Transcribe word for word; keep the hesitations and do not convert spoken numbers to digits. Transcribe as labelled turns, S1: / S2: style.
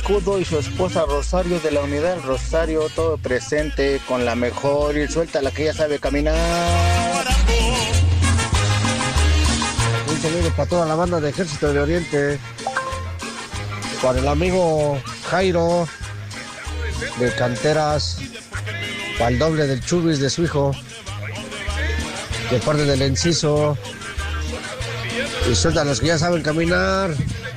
S1: Escudo y su esposa Rosario de la unidad del Rosario, todo presente con la mejor y suelta la que ya sabe caminar.
S2: Un saludo para toda la banda de Ejército de Oriente, para el amigo Jairo de Canteras, para el doble del Chubis de su hijo, de parte del Enciso, y suelta a los que ya saben caminar.